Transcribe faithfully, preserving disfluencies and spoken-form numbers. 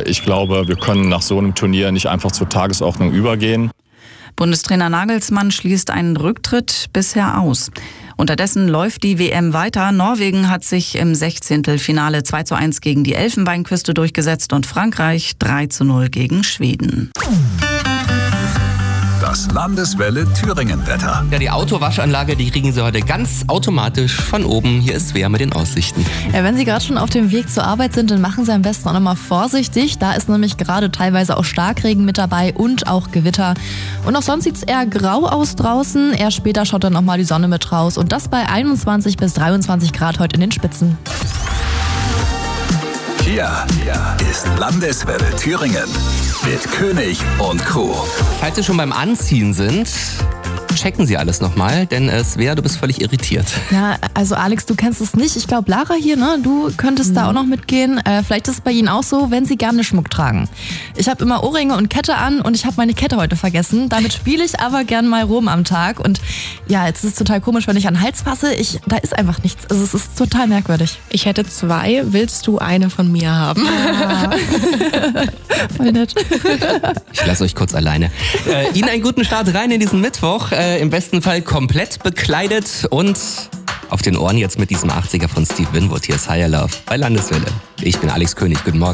ich glaube, wir können nach so einem Turnier nicht einfach zur Tagesordnung übergehen. Bundestrainer Nagelsmann schließt einen Rücktritt bisher aus. Unterdessen läuft die W M weiter. Norwegen hat sich im Sechzehntelfinale zwei zu eins gegen die Elfenbeinküste durchgesetzt und Frankreich drei zu null gegen Schweden. Das Landeswelle Thüringen-Wetter. Ja, die Autowaschanlage, die kriegen Sie heute ganz automatisch von oben. Hier ist Svea mit den Aussichten. Ja, wenn Sie gerade schon auf dem Weg zur Arbeit sind, dann machen Sie am besten auch nochmal vorsichtig. Da ist nämlich gerade teilweise auch Starkregen mit dabei und auch Gewitter. Und auch sonst sieht es eher grau aus draußen. Erst später schaut dann nochmal die Sonne mit raus. Und das bei einundzwanzig bis dreiundzwanzig Grad heute in den Spitzen. Hier, hier ist Landeswelle Thüringen mit König und Kuh. Falls Sie schon beim Anziehen sind, checken Sie alles nochmal, denn äh, Svea, du bist völlig irritiert. Ja, also Alex, du kennst es nicht. Ich glaube, Lara hier, ne, du könntest mhm. da auch noch mitgehen. Äh, vielleicht ist es bei Ihnen auch so, wenn Sie gerne Schmuck tragen. Ich habe immer Ohrringe und Kette an und ich habe meine Kette heute vergessen. Damit spiele ich aber gern mal rum am Tag. Und ja, jetzt ist es total komisch, wenn ich an den Hals fasse. Ich, da ist einfach nichts. Also es ist total merkwürdig. Ich hätte zwei. Willst du eine von mir haben? Ja. Voll nett. Ich lasse euch kurz alleine. Äh, Ihnen einen guten Start rein in diesen Mittwoch. Äh, Im besten Fall komplett bekleidet und auf den Ohren jetzt mit diesem achtziger von Steve Winwood. Hier ist Higher Love bei Landeswelle. Ich bin Alex König. Guten Morgen.